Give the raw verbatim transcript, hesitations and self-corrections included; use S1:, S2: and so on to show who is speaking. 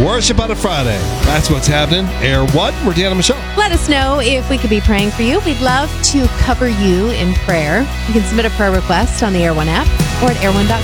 S1: Worship on a Friday. That's what's happening. Air One, we're Dan and Michelle.
S2: Let us know if we could be praying for you. We'd love to cover you in prayer. You can submit a prayer request on the Air One app or at air one dot com.